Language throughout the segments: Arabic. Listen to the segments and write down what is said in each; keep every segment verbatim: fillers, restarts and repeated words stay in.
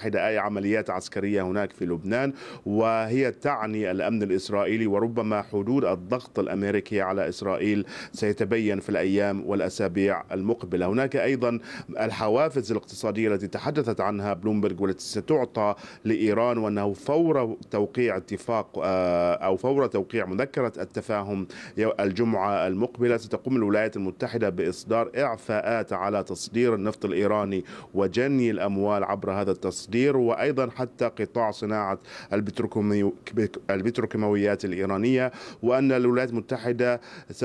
المتحدة أي عمليات عسكرية هناك في لبنان، وهي تعني الأمن الإسرائيلي، وربما حدود الضغط الأمريكي على إسرائيل سيتبين في الأيام والأسابيع المقبلة. هناك أيضا الحوافز الاقتصادية التي تحدثت عنها بلومبرغ والتي ستعطى لإيران، وأنه فور توقيع اتفاق أو فور توقيع مذكرة التفاهم الجمعة المقبلة ستقوم الولايات المتحدة بإصدار إعفاءات على تصدير النفط الإيراني وجني الأموال عبر هذا التصدير، وأيضا حتى قطاع صناعة البتروكيماويات الإيرانية، وأن الولايات المتحدة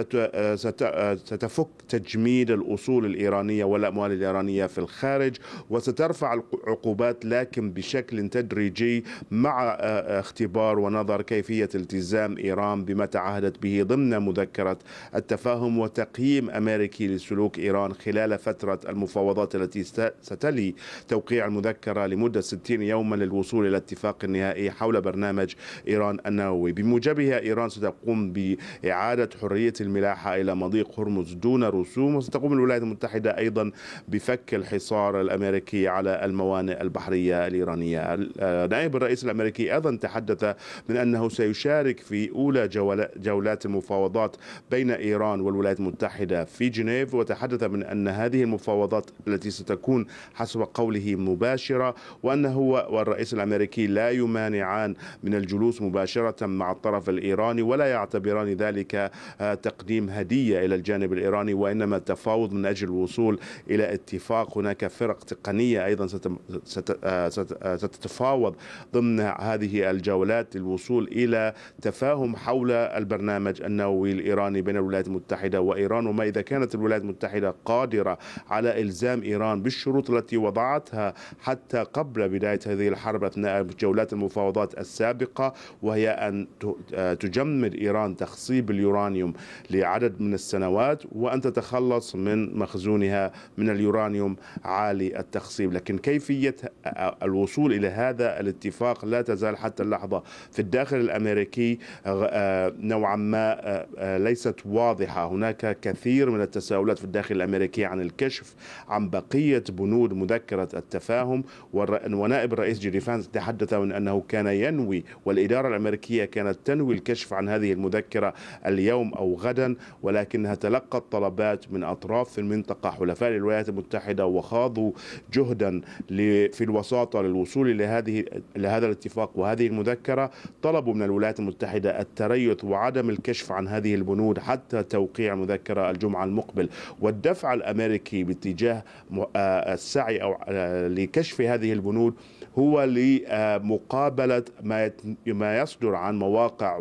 ستفك تجميد الأصول الإيرانية والأموال الإيرانية في الخارج، وسترفع العقوبات لكن بشكل تدريجي مع اختبار ونظر كيفية التزام إيران بما تعهدت به ضمن مذكرة التفاهم، وتقييم أمريكي لسلوك إيران خلال فترة المفاوضات التي ستلي توقيع المذكرة لمدة ستين يوما للوصول إلى اتفاق نهائي حول برنامج إيران النووي. بموجبها إيران ستقوم بإعادة حرية الملاحة إلى مضيق هرمز دون رسوم، وستقوم الولايات المتحدة أيضا بفك الحصار الأمريكي على الموانئ البحرية الإيرانية. نائب الرئيس الأمريكي أيضا تحدث من أنه سيشارك في أولى جولات المفاوضات بين إيران والولايات المتحدة في جنيف، وتحدث من أن هذه المفاوضات التي ستكون حسب قوله مباشرة، وأنه والرئيس الأمريكي لا يمانعان من الجلوس مباشرة مع الطرف الإيراني، ولا يعتبران ذلك تقديم هدية إلى الجانب الإيراني، وإنما تفاوض من أجل الوصول إلى اتفاق. هناك فرق تقنية أيضا ستتفاوض ضمن هذه الجولات للوصول إلى تفاهم حول البرنامج النووي الإيراني بين الولايات المتحدة وإيران، وما إذا كانت الولايات المتحدة قادرة على إلزام إيران بالشروط التي وضعتها حتى قبل بداية هذه الحرب أثناء جولات المفاوضات السابقة، وهي أن تجمد إيران تخصيب اليورانيوم لعدد من السنوات وأن تتخلص من مخزونها من اليورانيوم عالي التخصيب. لكن كيفية الوصول إلى هذا الاتفاق لا تزال حتى اللحظة في الداخل الأمريكي نوعا ما ليست واضحة. هناك كثير من التساؤلات في الداخل الأمريكي عن الكشف عن بقية بنود مذكرة التفاهم، ونائب الرئيس جيدي فانس تحدث من أنه كان ينوي والإدارة الأمريكية كانت تنوي الكشف عن هذه المذكرة اليوم أو غدا، ولكنها تلقت طلبات من أطراف في المنطقة حلفاء الولايات المتحدة وخاضوا جهدا في الوساطة للوصول إلى هذه لهذا الاتفاق وهذه المذكرة. طلبوا من الولايات المتحدة التريث وعدم الكشف عن هذه البنود حتى توقيع مذكرة الجمعة المقبل، والدفع الأمريكي باتجاه السعي أو لكشف هذه البنود هو لمقابلة ما يصدر عن مواقع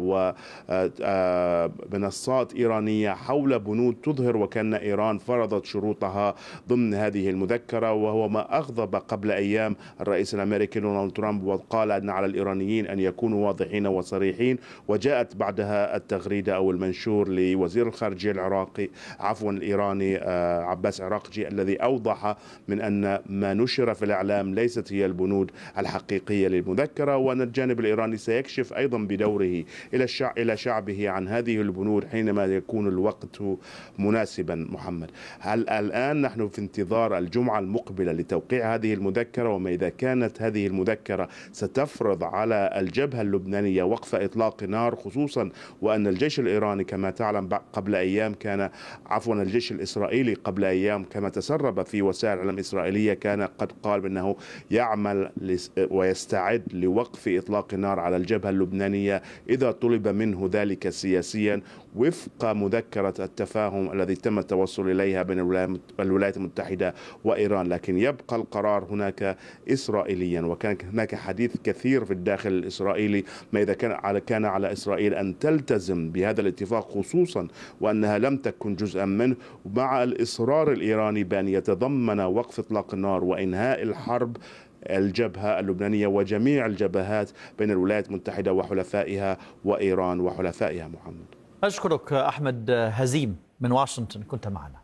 ومنصات إيرانية حول بنود تظهر وكأن إيران فرضت شروطها ضمن هذه المذكرة، وهو ما أغضب قبل أيام الرئيس الأمريكي دونالد ترامب، وقال أن على الإيرانيين أن يكونوا واضحين وصريحين. وجاءت بعدها التغريدة أو المنشور لوزير الخارجية العراقي عفوا الإيراني عباس عراقجي الذي أوضح من أن ما نشر في الإعلام ليست هي البنود الحقيقية للمذكرة، وأن الجانب الإيراني سيكشف أيضا بدوره إلى الشعب إلى شعبه عن هذه البنود حينما يكون الوقت مناسبا. محمد، هل الآن نحن في انتظار الجمعة المقبلة لتوقيع هذه المذكرة، وما إذا كانت هذه المذكرة ستفرض على الجبهة اللبنانية وقف إطلاق نار، خصوصا وأن الجيش الإيراني كما تعلم قبل أيام كان عفوا الجيش الإسرائيلي قبل أيام كما تسرب في وسائل الإعلام الإسرائيلية كان قد قال بأنه يعمل ويستعد لوقف إطلاق النار على الجبهة اللبنانية إذا طلب منه ذلك سياسيا وفق مذكرة التفاهم الذي تم التوصل إليها بين الولايات المتحدة وإيران. لكن يبقى القرار هناك إسرائيليا، وكان هناك حديث كثير في الداخل الإسرائيلي ما إذا كان على كان على إسرائيل أن تلتزم بهذا الاتفاق، خصوصا وأنها لم تكن جزءا منه، مع الإصرار الإيراني بأن يتضمن وقف إطلاق النار وإنهاء الحرب الجبهة اللبنانية وجميع الجبهات بين الولايات المتحدة وحلفائها وإيران وحلفائها. محمد، أشكرك أحمد هزيم من واشنطن، كنت معنا.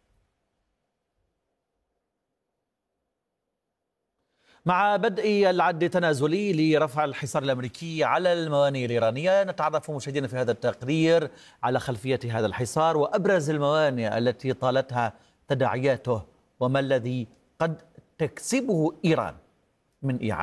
مع بدء العد التنازلي لرفع الحصار الأمريكي على الموانئ الإيرانية، نتعرف مشاهدينا في هذا التقرير على خلفية هذا الحصار وأبرز الموانئ التي طالتها تداعياته، وما الذي قد تكسبه إيران من إعادة